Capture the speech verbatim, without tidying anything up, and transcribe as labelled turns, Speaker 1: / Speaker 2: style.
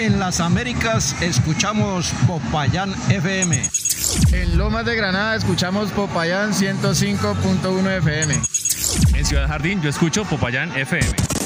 Speaker 1: En las Américas escuchamos Popayán F M.
Speaker 2: En Lomas de Granada escuchamos Popayán ciento cinco punto uno F M.
Speaker 3: En Ciudad Jardín yo escucho Popayán F M.